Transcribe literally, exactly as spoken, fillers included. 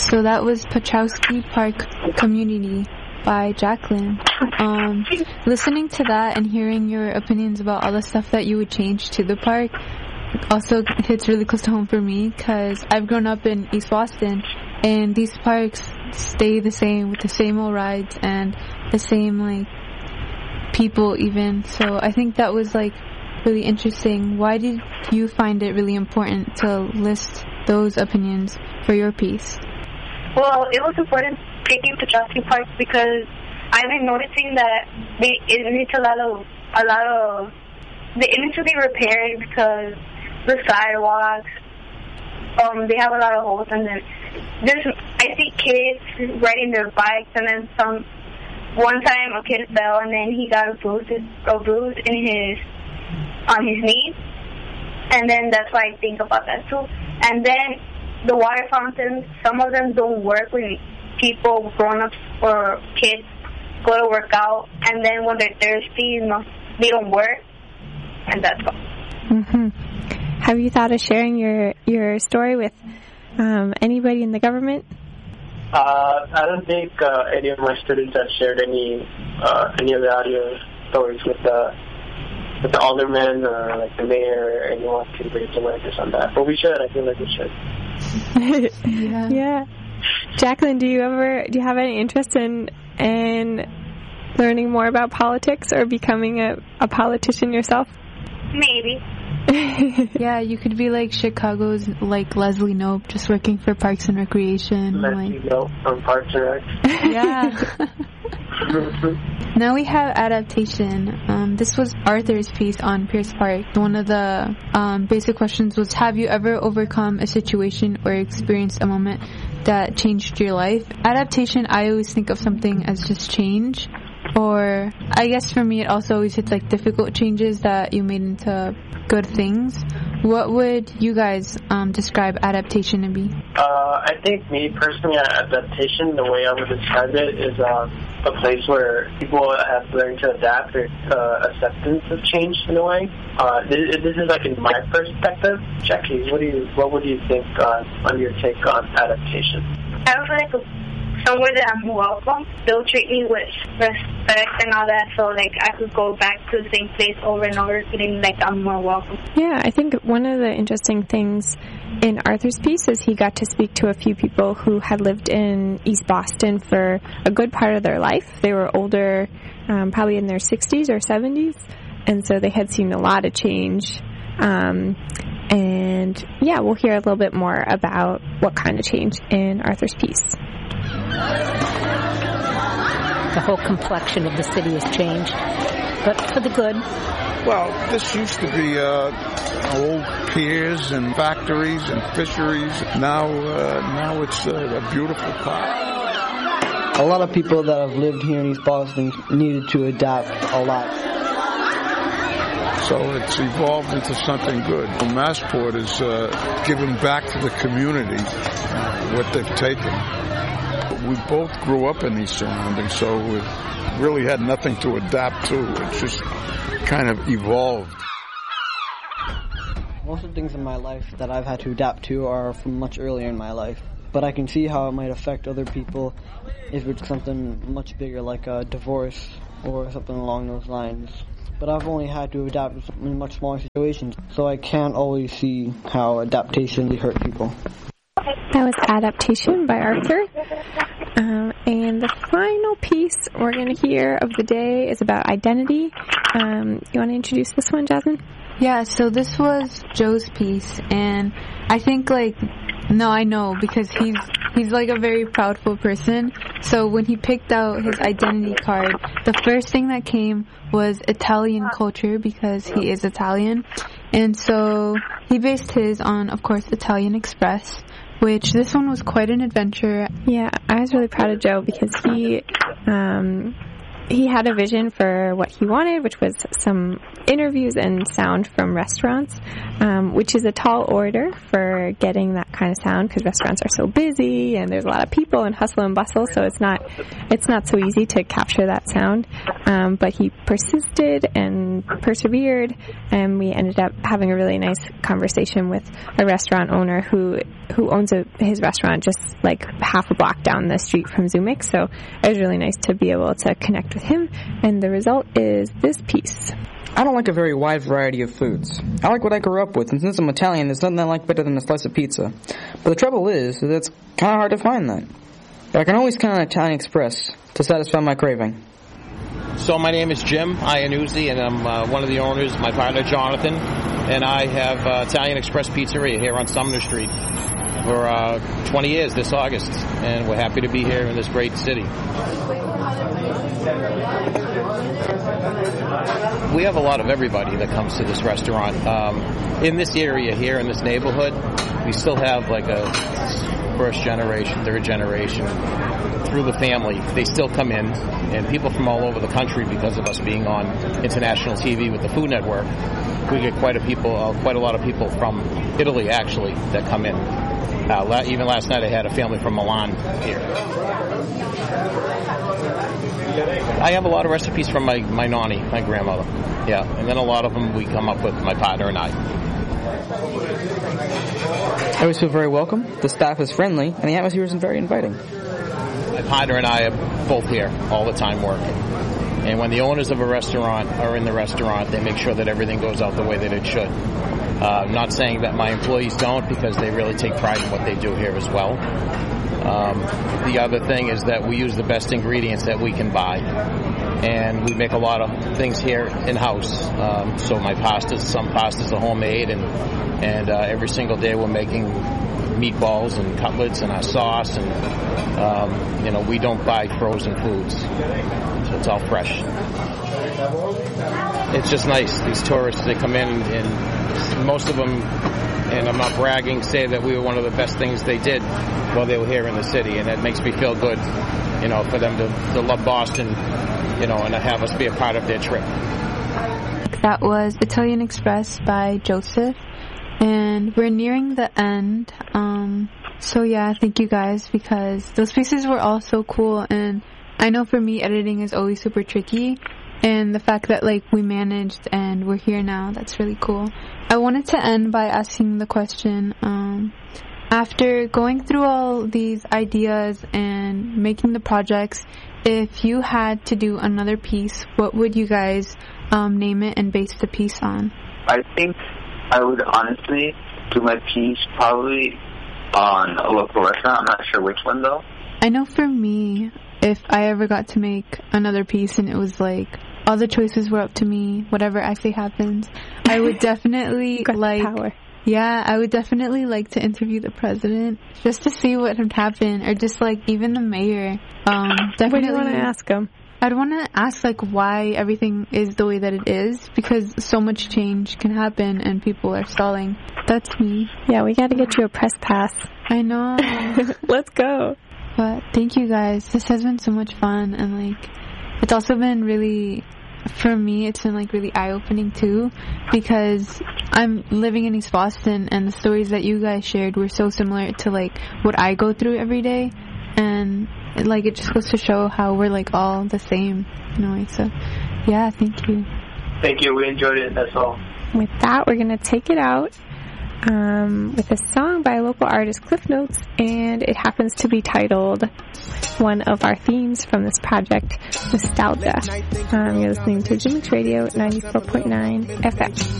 So that was Petrowski Park Community by Jacqueline. Um, listening to that and hearing your opinions about all the stuff that you would change to the park also hits really close to home for me, because I've grown up in East Boston, and these parks stay the same with the same old rides and the same like people even. So I think that was like really interesting. Why did you find it really important to list those opinions for your piece? Well, it was important picking Petrowski Park because I've been noticing that they it needs a lot of a lot of they it needs to be repaired because the sidewalks um they have a lot of holes, and then there's I see kids riding their bikes, and then some one time a kid fell and then he got a bruise a bruise in his on his knee, and then that's why I think about that too. And then the water fountains, some of them don't work when people, grown-ups or kids, go to work out, and then when they're thirsty, you know, they don't work, and that's all. Mm-hmm. Have you thought of sharing your, your story with um, anybody in the government? Uh, I don't think uh, any of my students have shared any uh, any of the audio stories with the with the alderman or like the mayor or anyone to bring some awareness on that. But we should. I feel like we should. yeah. Yeah. Jacqueline, do you ever do you have any interest in in learning more about politics or becoming a, a politician yourself? Maybe. Yeah, you could be like Chicago's like Leslie Knope, just working for Parks and Recreation. Leslie like. Knope from Parks and Rec. Yeah. Now we have adaptation. Um, this was Arthur's piece on Pierce Park. One of the um, basic questions was, have you ever overcome a situation or experienced a moment that changed your life? Adaptation, I always think of something as just change. Or I guess for me it also always hits like difficult changes that you made into good things. What would you guys um, describe adaptation to be? Uh, I think me personally, adaptation, the way I would describe it is uh, a place where people have learned to adapt or uh, acceptance of change in a way. Uh, this, this is like in my perspective. Jackie, what do you what would you think on, on your take on adaptation? I would like a somewhere that I'm welcome. They'll treat me with respect and all that, so like I could go back to the same place over and over, feeling like I'm more welcome. Yeah, I think one of the interesting things in Arthur's piece is he got to speak to a few people who had lived in East Boston for a good part of their life. They were older, um, probably in their sixties or seventies, and so they had seen a lot of change. Um, and yeah, we'll hear a little bit more about what kind of change in Arthur's piece. The whole complexion of the city has changed, but for the good. Well, this used to be uh, old piers and factories and fisheries. Now, uh, now it's uh, a beautiful park. A lot of people that have lived here in East Boston needed to adapt a lot. So it's evolved into something good. Massport is uh, giving back to the community uh, what they've taken. We both grew up in these surroundings, so we really had nothing to adapt to. It just kind of evolved. Most of the things in my life that I've had to adapt to are from much earlier in my life. But I can see how it might affect other people if it's something much bigger like a divorce or something along those lines. But I've only had to adapt in much smaller situations, so I can't always see how adaptation really hurt people. That was Adaptation by Arthur. Um, and the final piece we're going to hear of the day is about identity. Um, you want to introduce this one, Jasmine? Yeah, so this was Joe's piece, and I think, like, no, I know, because he's he's like a very proudful person. So when he picked out his identity card, the first thing that came was Italian culture, because he is Italian. And so he based his on, of course, Italian Express, which this one was quite an adventure. Yeah, I was really proud of Joe because he um, he had a vision for what he wanted, which was some interviews and sound from restaurants, um, which is a tall order for getting that kind of sound because restaurants are so busy and there's a lot of people and hustle and bustle, so it's not it's not so easy to capture that sound. Um, but he persisted and persevered, and we ended up having a really nice conversation with a restaurant owner who who owns a, his restaurant just like half a block down the street from Zumix. So it was really nice to be able to connect with him, and the result is this piece. I don't like a very wide variety of foods. I like what I grew up with, and since I'm Italian, there's nothing I like better than a slice of pizza. But the trouble is that it's kind of hard to find that. But I can always count on Italian Express to satisfy my craving. So my name is Jim Iannuzzi, and I'm uh, one of the owners, my partner Jonathan, and I have uh, Italian Express Pizzeria here on Sumner Street for uh, twenty years this August, and we're happy to be here in this great city. We have a lot of everybody that comes to this restaurant. Um, in this area here, in this neighborhood, we still have like a first generation, third generation, through the family. They still come in, and people from all over the country, because of us being on international T V with the Food Network, we get quite a people, uh, quite a lot of people from Italy, actually, that come in. Uh, la- even last night I had a family from Milan here. I have a lot of recipes from my, my nanny, my grandmother. Yeah, and then a lot of them we come up with, my partner and I. I always feel very welcome. The staff is friendly, and the atmosphere is very inviting. My partner and I are both here all the time working. And when the owners of a restaurant are in the restaurant, they make sure that everything goes out the way that it should. Uh, I'm not saying that my employees don't, because they really take pride in what they do here as well. Um, the other thing is that we use the best ingredients that we can buy, and we make a lot of things here in-house. Um, so my pastas, some pastas are homemade, and and uh, every single day we're making meatballs and cutlets and our sauce, and um, you know, we don't buy frozen foods, so it's all fresh. It's just nice. These tourists, they come in, and most of them, and I'm not bragging, say that we were one of the best things they did while they were here in the city, and that makes me feel good, you know, for them to, to love Boston, you know, and to have us be a part of their trip. That was Italian Express by Joseph, and we're nearing the end. Um, so yeah, thank you guys, because those pieces were all so cool, and I know for me editing is always super tricky, and the fact that like we managed and we're here now, that's really cool. I wanted to end by asking the question, um, after going through all these ideas and making the projects, if you had to do another piece, what would you guys um, name it and base the piece on? I think I would honestly do my piece probably on a local restaurant. I'm not sure which one though. I know for me, if I ever got to make another piece and it was like all the choices were up to me, whatever I say happens, I would definitely like power. Yeah, I would definitely like to interview the president just to see what would happen, or just like even the mayor. Um, definitely. What do you want to ask him? I'd want to ask like why everything is the way that it is, because so much change can happen and people are stalling. That's me. Yeah, we got to get you a press pass. I know. Let's go. But thank you guys. This has been so much fun, and like it's also been really, for me, it's been like really eye-opening too, because I'm living in East Boston, and the stories that you guys shared were so similar to like what I go through every day, and like it just goes to show how we're like all the same in a way. So yeah, thank you. Thank you. We enjoyed it. That's all. With that, we're gonna take it out um, with a song by local artist Cliff Notes, and it happens to be titled one of our themes from this project, Nostalgia. Um, you're listening to Zumix Radio ninety-four point nine F M.